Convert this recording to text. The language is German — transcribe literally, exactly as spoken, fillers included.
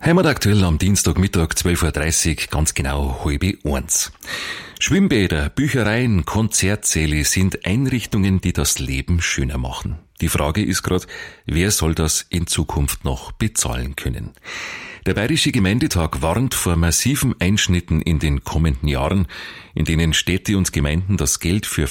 Heimataktuell am Dienstagmittag zwölf Uhr dreißig, ganz genau halb eins. Schwimmbäder, Büchereien, Konzertsäle sind Einrichtungen, die das Leben schöner machen. Die Frage ist gerade, wer soll das in Zukunft noch bezahlen können? Der Bayerische Gemeindetag warnt vor massiven Einschnitten in den kommenden Jahren, in denen Städte und Gemeinden das Geld für